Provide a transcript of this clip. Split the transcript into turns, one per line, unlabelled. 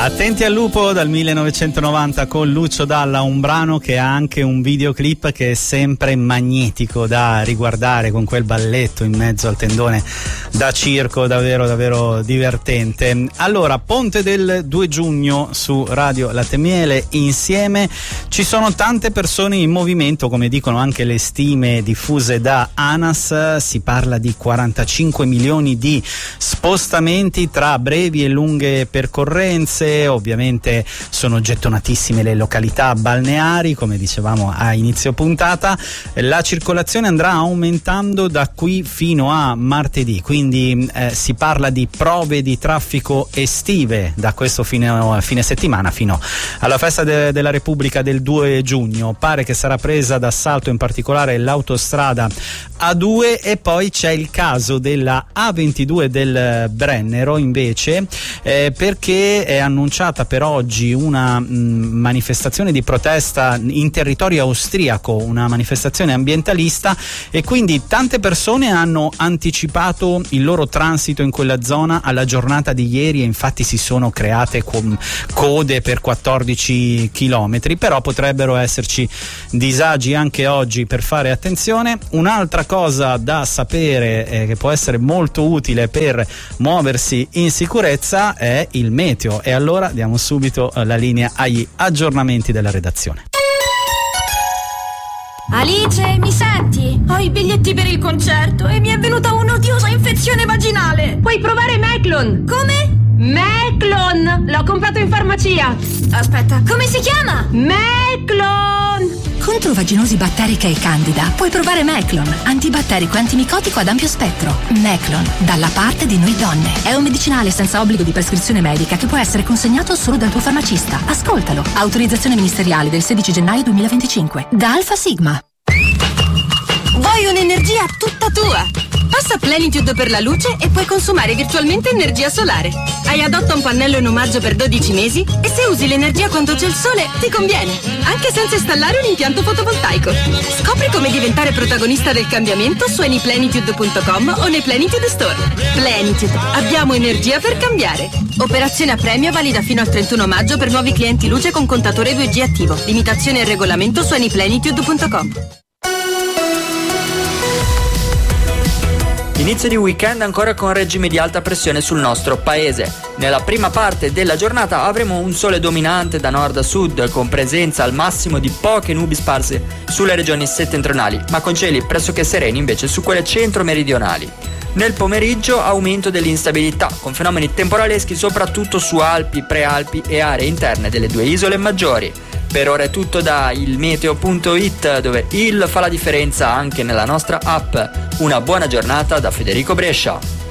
Attenti al lupo dal 1990 con Lucio Dalla, un brano che ha anche un videoclip che è sempre magnetico da riguardare, con quel balletto in mezzo al tendone da circo, davvero davvero divertente. Allora, Ponte del 2 giugno su Radio Latte Miele insieme. Ci sono tante persone in movimento, come dicono anche le stime diffuse da ANAS. Si parla di 45 milioni di spostamenti tra brevi e lunghe percorrenze. Ovviamente sono gettonatissime le località balneari, come dicevamo a inizio puntata. La circolazione andrà aumentando da qui fino a martedì, quindi si parla di prove di traffico estive da questo fine settimana fino alla festa della Repubblica del 2 giugno. Pare che sarà presa d'assalto in particolare l'autostrada A2, e poi c'è il caso della A22 del Brennero invece, perché è annunciata per oggi una manifestazione di protesta in territorio austriaco, una manifestazione ambientalista, e quindi tante persone hanno anticipato il loro transito in quella zona alla giornata di ieri, e infatti si sono create code per 14 chilometri, però potrebbero esserci disagi anche oggi, per fare attenzione. Un'altra cosa da sapere che può essere molto utile per muoversi in sicurezza è il meteo, e allora diamo subito la linea agli aggiornamenti della redazione.
Alice, mi senti? Ho i biglietti per il concerto e mi è venuta un'odiosa infezione vaginale.
Puoi provare Meclon.
Come?
Meclon! L'ho comprato in farmacia.
Aspetta, come si chiama?
Meclon!
Contro vaginosi batterica e candida puoi provare Meclon, antibatterico e antimicotico ad ampio spettro. Meclon, dalla parte di noi donne. È un medicinale senza obbligo di prescrizione medica che può essere consegnato solo dal tuo farmacista. Ascoltalo. Autorizzazione ministeriale del 16 gennaio 2025. Da Alfa Sigma.
Vuoi un'energia tutta tua?
Passa Plenitude per la luce e puoi consumare virtualmente energia solare. Hai Adotta un pannello in omaggio per 12 mesi e se usi l'energia quando c'è il sole ti conviene, anche senza installare un impianto fotovoltaico. Scopri come diventare protagonista del cambiamento su anyplenitude.com o nei Plenitude Store. Plenitude, abbiamo energia per cambiare. Operazione a premio valida fino al 31 maggio per nuovi clienti luce con contatore 2G attivo. Limitazione e regolamento su anyplenitude.com.
Inizio di weekend ancora con regimi di alta pressione sul nostro paese. Nella prima parte della giornata avremo un sole dominante da nord a sud, con presenza al massimo di poche nubi sparse sulle regioni settentrionali, ma con cieli pressoché sereni invece su quelle centro-meridionali. Nel pomeriggio aumento dell'instabilità, con fenomeni temporaleschi soprattutto su Alpi, Prealpi e aree interne delle due isole maggiori. Per ora è tutto da ilmeteo.it, dove il fa la differenza anche nella nostra app. Una buona giornata da Federico Brescia.